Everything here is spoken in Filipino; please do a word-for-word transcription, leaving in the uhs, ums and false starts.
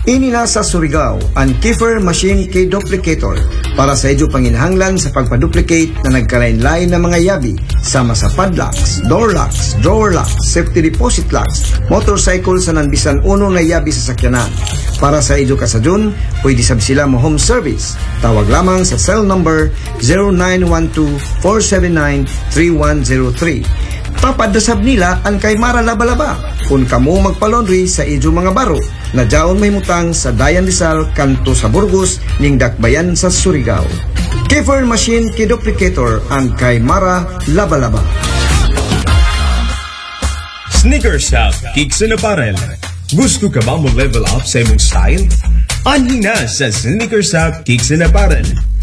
Ini na sa Surigao ang Kiefer Machine Key Duplicator para sa idyo panginhanglan sa pagpaduplicate na nagkalain-lain na mga yabi sama sa padlocks, door locks, drawer locks, safety deposit locks, motorcycle sa nanbisan uno na yabi sa sakyanan. Para sa idyo kasadyon, pwede sab sila mo home service. Tawag lamang sa cell number zero nine one two, four seven nine, three one zero three. Papadasab nila ang kay Mara Labalaba kung kamo magpalondry sa idyo mga baro na jaon may mutang sa Dayan Rizal kanto sa Burgos ning Dakbayan sa Surigao. Kiefer Machine Key Duplicator ang kay Mara Labalaba. Sneaker Shop Kicks and Apparel. Gusto ka ba mo level up sa imong style? Anhin na sa Sneaker Shop Kicks and Apparel.